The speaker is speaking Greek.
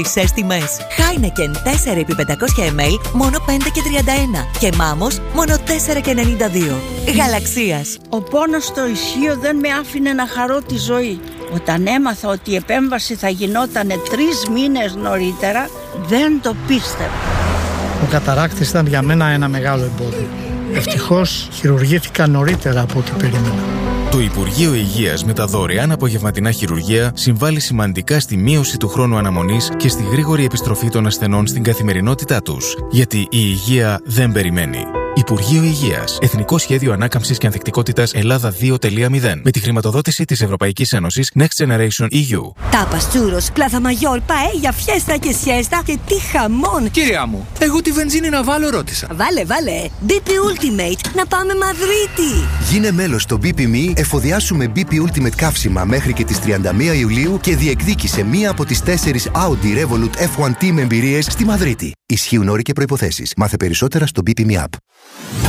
Μισές τιμές. Heineken 4x500 ml μόνο 5,31 και Mamos μόνο 4,92. Γαλαξίας. Ο πόνος στο ισχύο δεν με άφηνε να χαρώ τη ζωή. Όταν έμαθα ότι η επέμβαση θα γινότανε 3 μήνες νωρίτερα, δεν το πίστευα. Ο καταράκτης ήταν για μένα ένα μεγάλο εμπόδιο. Ευτυχώς χειρουργήθηκα νωρίτερα από ό,τι περίμενα. Το Υπουργείο Υγείας με τα δωρεάν απογευματινά χειρουργεία συμβάλλει σημαντικά στη μείωση του χρόνου αναμονής και στη γρήγορη επιστροφή των ασθενών στην καθημερινότητά τους. Γιατί η υγεία δεν περιμένει. Υπουργείο Υγείας. Εθνικό Σχέδιο Ανάκαμψης και Ανθεκτικότητας Ελλάδα 2.0. Με τη χρηματοδότηση της Ευρωπαϊκής Ένωσης Next Generation EU. Τάπας, τσούρος, πλάθα μαγιόρ, παέλια, φιέστα και σιέστα και τι χαμόν. Κυρία μου, εγώ τη βενζίνη να βάλω ρώτησα. Βάλε. BP Ultimate, να πάμε Μαδρίτη. Γίνε μέλος στο BP.me, εφοδιάσουμε BP Ultimate καύσιμα μέχρι και τις 31 Ιουλίου και διεκδίκησε μία από τις 4 Audi Revolut F1 Team εμπειρίες στη Μαδρίτη. Ισχύουν όροι και προϋποθέσεις. Μάθε περισσότερα στο BP.me app.